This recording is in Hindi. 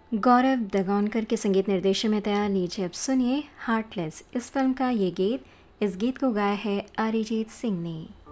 गौरव दगोनकर के संगीत निर्देशन में तैयार लीजिए अब सुनिए हार्टलेस इस फिल्म का ये गीत। इस गीत को गाया है अरिजीत सिंह ने।